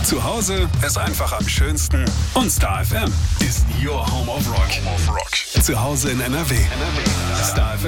Zu Hause ist einfach am schönsten und Star FM ist your home of rock. Zu Hause in NRW. Star FM